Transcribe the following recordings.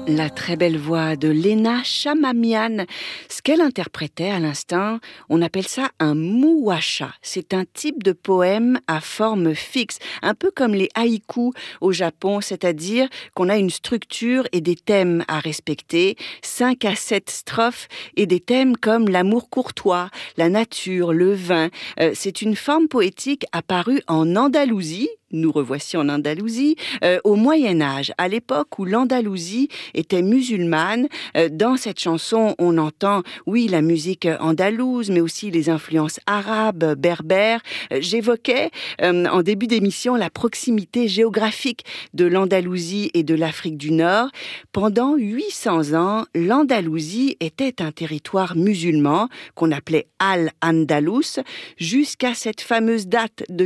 La très belle voix de Lena Chamamian. Ce qu'elle interprétait à l'instant, on appelle ça un muwasha. C'est un type de poème à forme fixe, un peu comme les haïkus au Japon, c'est-à-dire qu'on a une structure et des thèmes à respecter, 5 à 7 strophes et des thèmes comme l'amour courtois, la nature, le vin. C'est une forme poétique apparue en Andalousie. Nous revoici en Andalousie, au Moyen-Âge, à l'époque où l'Andalousie était musulmane. Dans cette chanson, on entend, oui, la musique andalouse, mais aussi les influences arabes, berbères. J'évoquais en début d'émission la proximité géographique de l'Andalousie et de l'Afrique du Nord. Pendant 800 ans, l'Andalousie était un territoire musulman qu'on appelait Al-Andalus, jusqu'à cette fameuse date de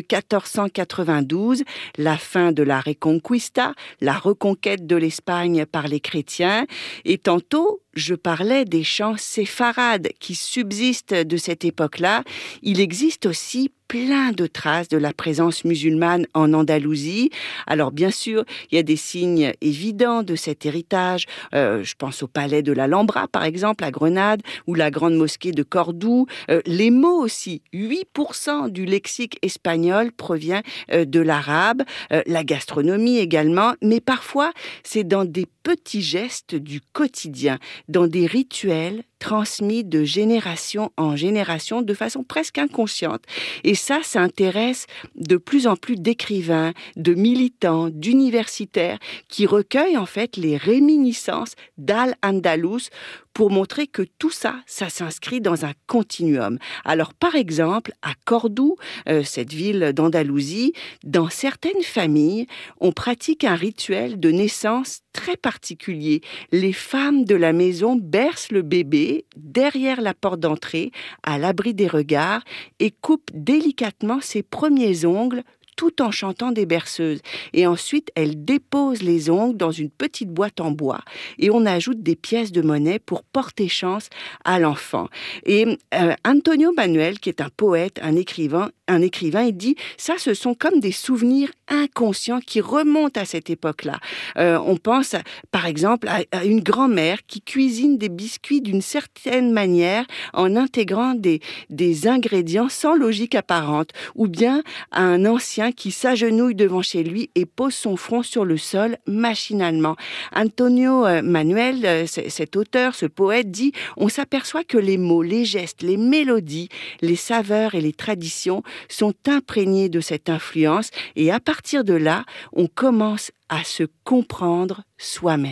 1492, la fin de la Reconquista, la reconquête de l'Espagne par les chrétiens. Et tantôt, je parlais des chants séfarades qui subsistent de cette époque-là. Il existe aussi plein de traces de la présence musulmane en Andalousie. Alors bien sûr, il y a des signes évidents de cet héritage. Je pense au palais de l'Alhambra, par exemple, à Grenade, ou la grande mosquée de Cordoue. Les mots aussi, 8% du lexique espagnol provient de l'arabe. La gastronomie également, mais parfois, c'est dans des petits gestes du quotidien, dans des rituels transmis de génération en génération de façon presque inconsciente. Et ça intéresse de plus en plus d'écrivains, de militants, d'universitaires qui recueillent en fait les réminiscences d'Al-Andalus pour montrer que tout ça s'inscrit dans un continuum. Alors par exemple, à Cordoue, cette ville d'Andalousie, dans certaines familles, on pratique un rituel de naissance très particulier. Les femmes de la maison bercent le bébé derrière la porte d'entrée, à l'abri des regards, et coupent délicatement ses premiers ongles tout en chantant des berceuses. Et ensuite, elles déposent les ongles dans une petite boîte en bois et on ajoute des pièces de monnaie pour porter chance à l'enfant. Et Antonio Manuel, qui est un poète, un écrivain, il dit « ça, ce sont comme des souvenirs inconscients qui remontent à cette époque-là ». On pense, par exemple, à une grand-mère qui cuisine des biscuits d'une certaine manière en intégrant des ingrédients sans logique apparente, ou bien à un ancien qui s'agenouille devant chez lui et pose son front sur le sol machinalement. Antonio Manuel, cet auteur, ce poète, dit « On s'aperçoit que les mots, les gestes, les mélodies, les saveurs et les traditions sont imprégnés de cette influence et à partir de là, on commence à se comprendre soi-même. »